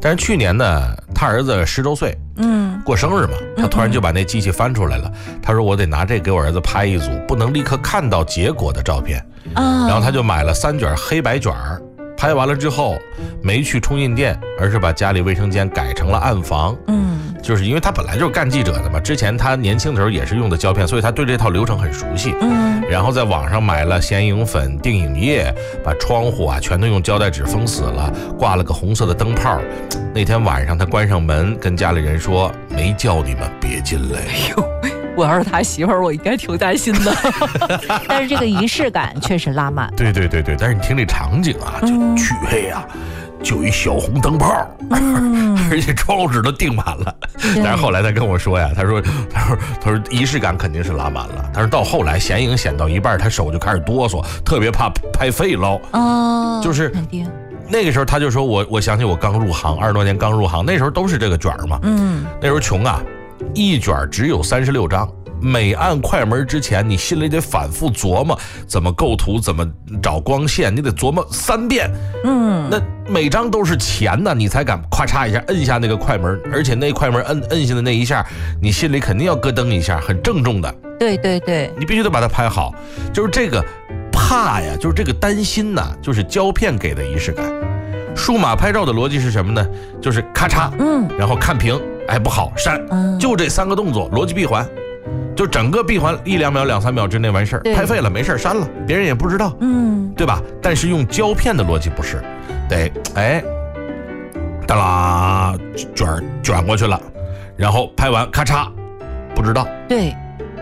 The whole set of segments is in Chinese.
但是去年呢，他儿子10周岁，过生日嘛，他突然就把那机器翻出来了。他说我得拿这给我儿子拍一组不能立刻看到结果的照片，然后他就买了3卷黑白卷，拍完了之后没去冲印店，而是把家里卫生间改成了暗房。就是因为他本来就是干记者的嘛，之前他年轻的时候也是用的胶片，所以他对这套流程很熟悉。然后在网上买了显影粉、定影液，把窗户啊全都用胶带纸封死了，挂了个红色的灯泡。那天晚上他关上门，跟家里人说没叫你们别进来。 我要是他媳妇儿，我应该挺担心的。但是这个仪式感确实拉满。 对，但是你听这场景啊，就黢黑啊，就一小红灯泡，而且窗户纸都钉满了。但是后来他跟我说呀，他说仪式感肯定是拉满了，但是到后来显影显到一半，他手就开始哆嗦，特别怕拍废了。就是肯定。那个时候他就说我想起我刚入行20多年刚入行，那时候都是这个卷嘛。那时候穷啊，一卷只有36张，每按快门之前你心里得反复琢磨怎么构图，怎么找光线，你得琢磨3遍。那每张都是钱呢，你才敢咔嚓一下摁下那个快门，而且那快门摁下的那一下，你心里肯定要咯噔一下，很郑重的。对，你必须得把它拍好。就是这个怕呀，就是这个担心呐，就是胶片给的仪式感。数码拍照的逻辑是什么呢？就是咔嚓，然后看屏，哎不好删，就这3个动作，逻辑闭环，就整个闭环1-2秒、2-3秒之内完事儿，拍废了没事删了，别人也不知道，对吧？但是用胶片的逻辑不是，得哒啦卷过去了，然后拍完咔嚓，不知道，对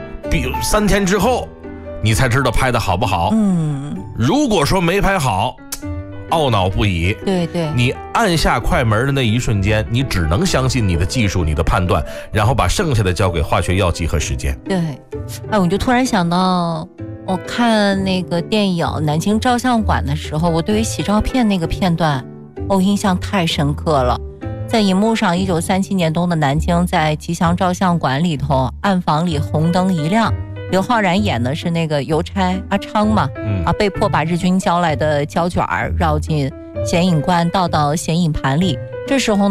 ，3天之后你才知道拍的好不好。如果说没拍好，懊恼不已。对，你按下快门的那一瞬间，你只能相信你的技术、你的判断，然后把剩下的交给化学药剂和时间。对， 我就突然想到，我看那个电影《南京照相馆》的时候，我对于洗照片那个片段，印象太深刻了。在荧幕上，1937年冬的南京，在吉祥照相馆里头，暗房里红灯一亮。刘昊然演的是那个邮差阿昌嘛，被迫把日军交来的胶卷绕进显影罐倒到显影盘里。这时候呢，